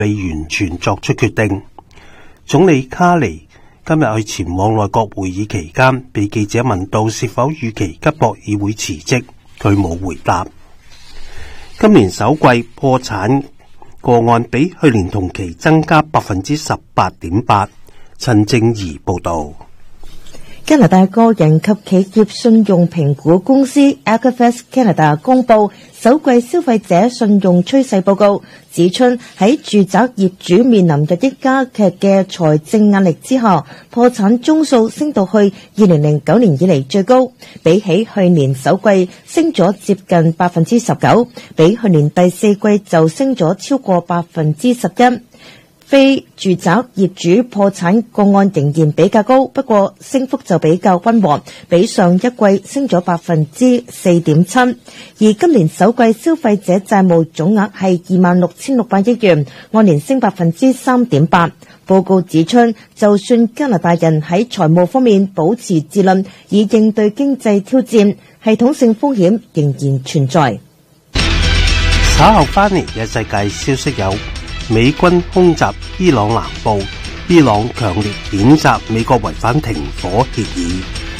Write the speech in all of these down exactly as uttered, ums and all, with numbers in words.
未完全作出決定。總理卡尼今日去前往內閣會議期間，被記者問到是否預期吉博爾會辭職，佢冇回答。今年首季破產個案比去年同期增加百分之十八點八。陳正儀報道。 加拿大個人及企業信用評估公司 Equifax Canada 公布首季消費者信用趨勢報告，指出喺住宅業主面臨日益加劇嘅財政壓力之下，破產宗數升到去二零零九年以嚟最高，比起去年首季升咗接近百分之十九，比去年第四季就升咗超過百分之十一。非住宅業主破產個案仍然比較高，不過升幅就比較溫和，比上一季升咗百分之四點七。而今年首季消費者債務總額係二萬六千六百億元，按年升百分之三點八。報告指出，就算加拿大人喺財務方面保持自律，以應對經濟挑戰，系統性風險仍然存在。 稍後翻嚟嘅世界消息有：美軍空襲伊朗南部，伊朗強烈譴責美國違反停火協議。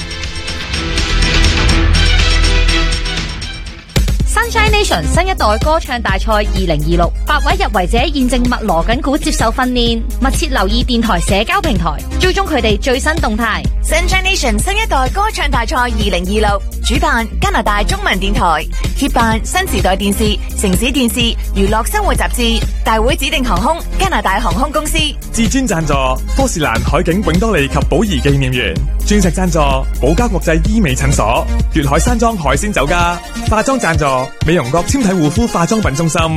Sunshine Nation 新一代歌唱大賽二零二六，八位入圍者現正密鑼緊鼓接受訓練，密切留意電台社交平台，追蹤佢哋最新動態。 Sunshine Nation 新一代歌唱大賽二零二六，主辦加拿大中文電台，協辦新時代電視、城市電視、娛樂生活雜誌，大會指定航空加拿大航空公司， 至尊贊助科士蘭海景永多利及寶儀紀念園，鑽石贊助寶嘉國際醫美診所，粵海山莊海鮮酒家，化妝贊助美容國纖體護膚化妝品中心。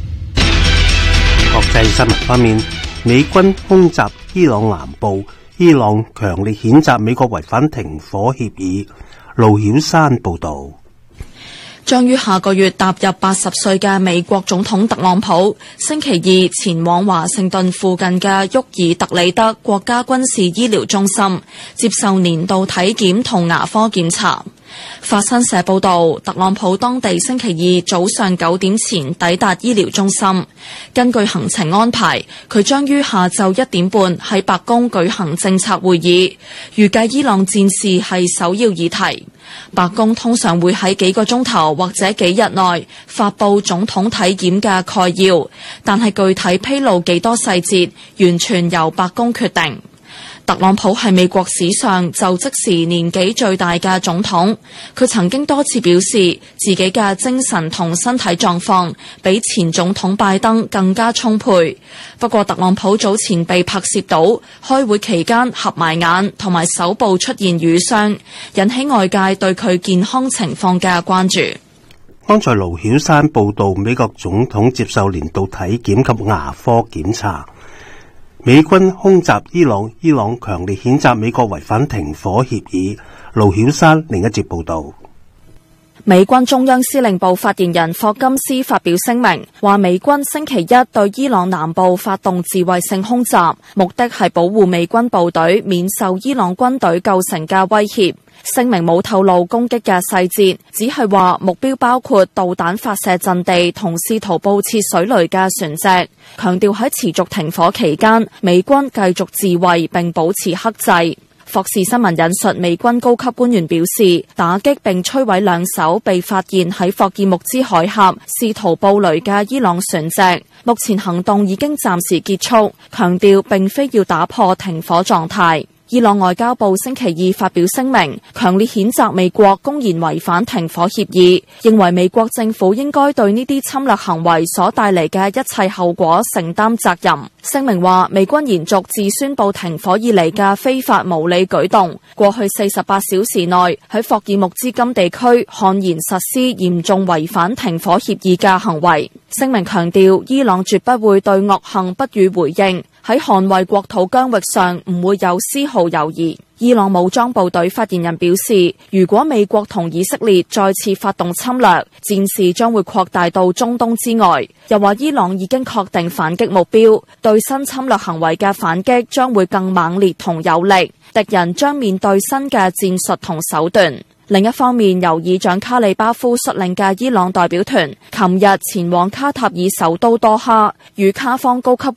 國際新聞方面，美軍空襲伊朗南部，伊朗強烈譴責美國違反停火協議。盧曉山報道。 將於下個月踏入八十歲嘅美國總統特朗普，星期二前往華盛頓附近嘅沃爾特里德國家軍事醫療中心接受年度體檢同牙科檢查。法新社報道，特朗普當地星期二早上九點前抵達醫療中心。根據行程安排，佢將於下晝一點半喺白宮舉行政策會議，預計伊朗戰事係首要議題。白宮通常會喺幾個鐘頭或者幾日內發佈總統體檢嘅概要，但係具體披露幾多細節，完全由白宮決定。特朗普係美國史上就職時年紀最大嘅總統，佢曾經多次表示自己嘅精神同身體狀況比前總統拜登更加充沛。不過特朗普早前被拍攝到開會期間合埋眼，同埋手部出現瘀傷，引起外界對佢健康情況嘅關注。 剛才盧曉山報道，美國總統接受年度體檢及牙科檢查。美軍空襲伊朗，伊朗強烈譴責美國違反停火協議。盧曉山另一節報道。 美軍中央司令部發言人霍金斯發表聲明，話美軍星期一對伊朗南部發動自衛性空襲，目的係保護美軍部隊免受伊朗軍隊構成嘅威脅。聲明冇透露攻擊嘅細節，只係話目標包括導彈發射陣地同試圖布設水雷嘅船隻，強調喺持續停火期間，美軍繼續自衛並保持克制。霍士新聞引述美軍高級官員表示，打擊並摧毀兩艘被發現喺霍爾木茲海峽試圖布雷嘅伊朗船隻，目前行動已經暫時結束，強調並非要打破停火狀態。伊朗外交部星期二發表聲明，強烈譴責美國公然違反停火協議，認為美國政府應該對呢啲侵略行為所帶嚟嘅一切後果承擔責任。聲明話，美軍延續自宣布停火以嚟嘅非法無理舉動，過去四十八小時內喺霍爾木茲金地區悍然實施嚴重違反停火協議嘅行為。聲明強調，伊朗絕不會對惡行不予回應，喺捍衛國土疆域上唔會有絲毫猶豫。伊朗武裝部隊發言人表示，如果美國同以色列再次發動侵略，戰事將會擴大到中東之外。又話伊朗已經確定反擊目標，對新侵略行為嘅反擊將會更猛烈同有力，敵人將面對新嘅戰術同手段。另一方面，由議長卡里巴夫率領嘅伊朗代表團琴日前往卡塔爾首都多哈，與卡方高級